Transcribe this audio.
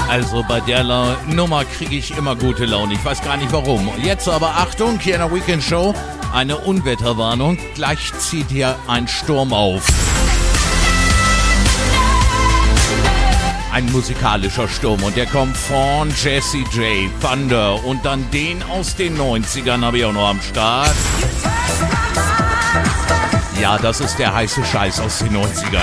Also bei der Nummer kriege ich immer gute Laune. Ich weiß gar nicht warum. Jetzt aber Achtung, hier in der Weekend Show eine Unwetterwarnung. Gleich zieht hier ein Sturm auf. Ein musikalischer Sturm und der kommt von Jessie J, Thunder und dann den aus den 90ern habe ich auch noch am Start. Ja, das ist der heiße Scheiß aus den 90ern.